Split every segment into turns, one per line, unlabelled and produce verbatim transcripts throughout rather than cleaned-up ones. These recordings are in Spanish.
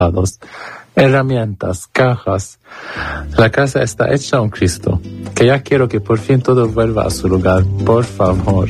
herramientas, cajas. La casa está hecha un Cristo, que ya quiero que por fin todo vuelva a su lugar, por favor.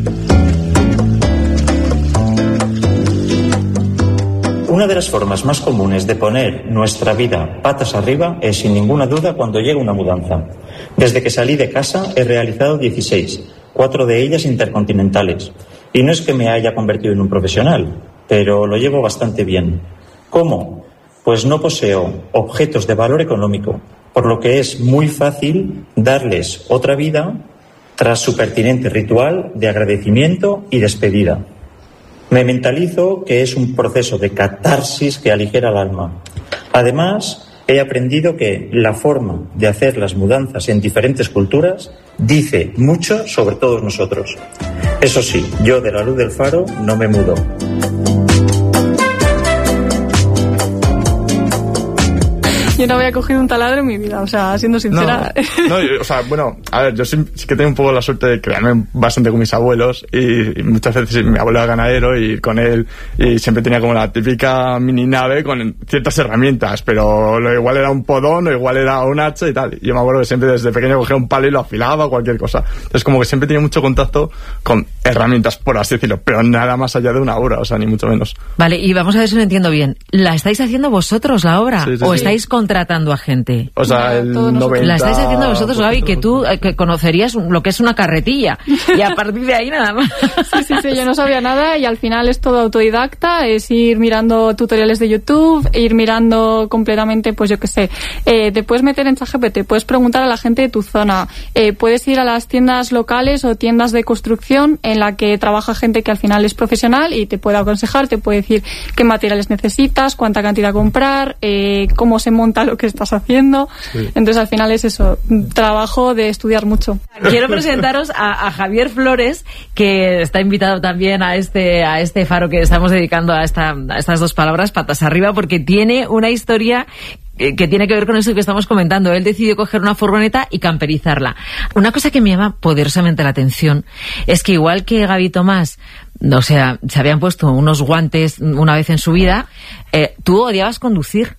Una de las formas más comunes de poner nuestra vida patas arriba es, sin ninguna duda, cuando llega una mudanza. Desde que salí de casa he realizado dieciséis, cuatro de ellas intercontinentales. Y no es que me haya convertido en un profesional, pero lo llevo bastante bien. ¿Cómo? Pues no poseo objetos de valor económico, por lo que es muy fácil darles otra vida tras su pertinente ritual de agradecimiento y despedida. Me mentalizo que es un proceso de catarsis que aligera el alma. Además, he aprendido que la forma de hacer las mudanzas en diferentes culturas dice mucho sobre todos nosotros. Eso sí, yo de la Luz del Faro no me mudo.
Yo no había cogido un taladro en mi vida, o sea, siendo sincera.
No, no, o sea, bueno, a ver, yo sí, sí que tengo un poco la suerte de crearme bastante con mis abuelos y, y muchas veces mi abuelo era ganadero y con él y siempre tenía como la típica mini nave con ciertas herramientas, pero lo igual era un podón o igual era un hacha y tal. Y yo me acuerdo que siempre desde pequeño cogía un palo y lo afilaba o cualquier cosa. Entonces como que siempre tenía mucho contacto con herramientas, por así decirlo, pero nada más allá de una obra, o sea, ni mucho menos.
Vale, y vamos a ver si lo entiendo bien. ¿La estáis haciendo vosotros la obra?
Sí, sí,
¿O
sí.
estáis contratando a gente?
O sea, el noventa...
La estáis haciendo vosotros, Gaby, que tú eh, que conocerías lo que es una carretilla y a partir de ahí nada más.
Sí, sí, sí, yo no sabía nada y al final es todo autodidacta, es ir mirando tutoriales de YouTube, ir mirando completamente, pues yo qué sé, eh, te puedes meter en ChatGPT, puedes preguntar a la gente de tu zona, eh, puedes ir a las tiendas locales o tiendas de construcción en la que trabaja gente que al final es profesional y te puede aconsejar, te puede decir qué materiales necesitas, cuánta cantidad comprar, eh, cómo se monta lo que estás haciendo. Sí. Entonces al final es eso, trabajo de estudiar mucho.
Quiero presentaros a, a Javier Flores, que está invitado también a este a este faro que estamos dedicando a, esta, a estas dos palabras, patas arriba, porque tiene una historia que tiene que ver con eso que estamos comentando. Él decidió coger una furgoneta y camperizarla. Una cosa que me llama poderosamente la atención es que igual que Gaby y Tomás, o sea, se habían puesto unos guantes una vez en su vida, eh, tú odiabas conducir.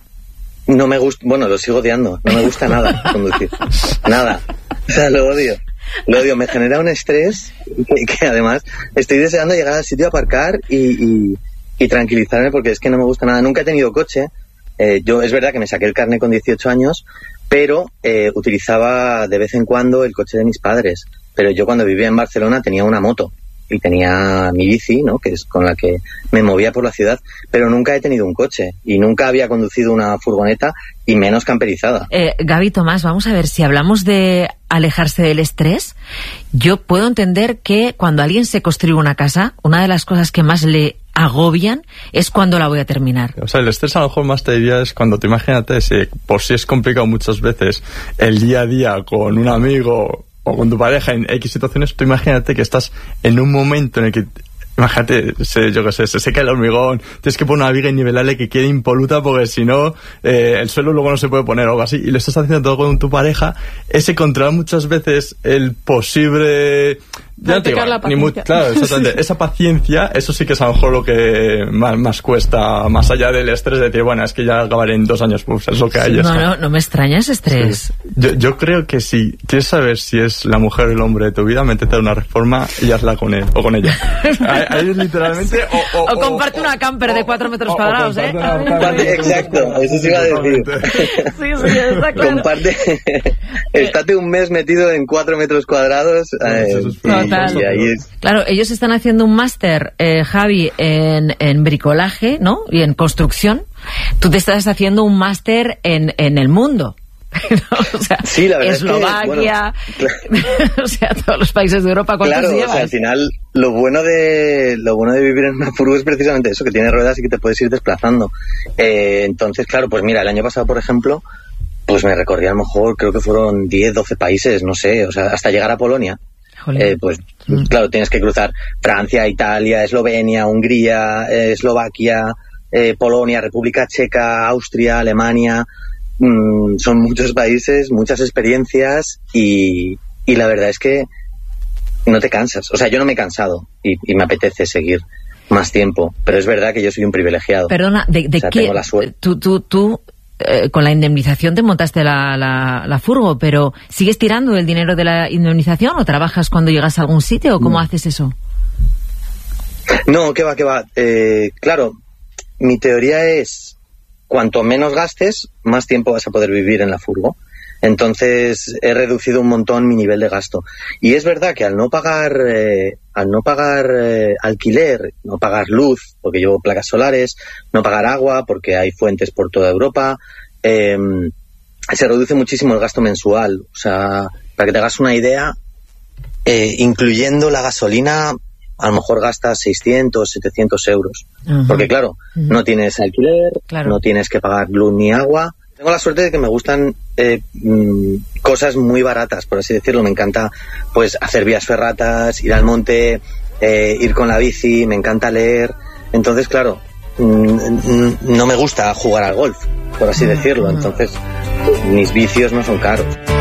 No me gusta, bueno, lo sigo odiando, no me gusta nada conducir, nada, o sea, lo odio, lo odio, me genera un estrés que, que además estoy deseando llegar al sitio a aparcar y, y, y tranquilizarme porque es que no me gusta nada, nunca he tenido coche, eh, yo es verdad que me saqué el carnet con dieciocho años, pero eh, utilizaba de vez en cuando el coche de mis padres, pero yo cuando vivía en Barcelona tenía una moto. Y tenía mi bici, ¿no?, que es con la que me movía por la ciudad, pero nunca he tenido un coche y nunca había conducido una furgoneta y menos camperizada.
Eh, Gaby, Tomás, vamos a ver, si hablamos de alejarse del estrés, yo puedo entender que cuando alguien se construye una casa, una de las cosas que más le agobian es cuando la voy a terminar.
O sea, el estrés a lo mejor más te diría es cuando te imagínate, si por si es complicado muchas veces el día a día con un amigo o con tu pareja en X situaciones, tú imagínate que estás en un momento en el que, imagínate, se, yo qué sé, se seca el hormigón, tienes que poner una viga innivelable que quede impoluta porque si no, eh, el suelo luego no se puede poner o algo así, y lo estás haciendo todo con tu pareja, ese controlar muchas veces el posible... Ya no te digo, ni muy, claro, exactamente. Sí. Esa paciencia, eso sí que es a lo mejor lo que más, más cuesta, más allá del estrés de decir, bueno, es que ya acabaré en dos años, pues es lo que hay.
No, no, no me extraña ese estrés.
Sí. Yo, yo creo que si quieres saber si es la mujer o el hombre de tu vida, métete a una reforma y hazla con él o con ella. Ahí, ahí literalmente... O,
o, o comparte o, una camper o, de cuatro metros o, cuadrados, ¿eh?
Comparte, exacto, eso sí iba a decir.
Sí, sí, está claro.
Comparte, estate un mes metido en cuatro metros cuadrados. Eh,
Total. Y ahí es... Claro, ellos están haciendo un máster, eh, Javi, en, en bricolaje, ¿no? Y en construcción. Tú te estás haciendo un máster en, en el mundo. ¿No? O sea,
sí, la verdad
Eslovaquia,
es que, bueno, claro.
O sea, todos los países de Europa. ¿Cuántos
claro,
llevas?
O sea, al final, lo bueno de lo bueno de vivir en una furgo es precisamente eso, que tiene ruedas y que te puedes ir desplazando. Eh, entonces, claro, pues mira, el año pasado, por ejemplo, pues me recorrí a lo mejor, creo que fueron diez, doce países, no sé, o sea, hasta llegar a Polonia. Eh, pues mm. claro, tienes que cruzar Francia, Italia, Eslovenia, Hungría, eh, Eslovaquia, eh, Polonia, República Checa, Austria, Alemania. Mm, son muchos países, muchas experiencias y, y la verdad es que no te cansas. O sea, yo no me he cansado y, y me apetece seguir. más tiempo. Pero es verdad que yo soy un privilegiado.
Perdona, ¿de, de
o sea,
qué?
Tengo la suerte.
Tú, tú, tú eh, con la indemnización te montaste la, la, la furgo, pero ¿sigues tirando el dinero de la indemnización o trabajas cuando llegas a algún sitio o cómo
no.
haces eso?
No, que va, que va. Eh, claro, mi teoría es, cuanto menos gastes, más tiempo vas a poder vivir en la furgo. Entonces he reducido un montón mi nivel de gasto. Y es verdad que al no pagar eh, al no pagar eh, alquiler, no pagar luz, porque llevo placas solares, no pagar agua, porque hay fuentes por toda Europa, eh, se reduce muchísimo el gasto mensual. O sea, para que te hagas una idea, eh, incluyendo la gasolina, a lo mejor gastas seiscientos, setecientos euros. Uh-huh. Porque claro, uh-huh. no tienes alquiler, claro. no tienes que pagar luz ni agua. Tengo la suerte de que me gustan eh, mmm, cosas muy baratas, por así decirlo. Me encanta pues hacer vías ferratas, ir al monte, eh, ir con la bici, me encanta leer. Entonces, claro, mmm, no me gusta jugar al golf, por así decirlo. Entonces, mis vicios no son caros.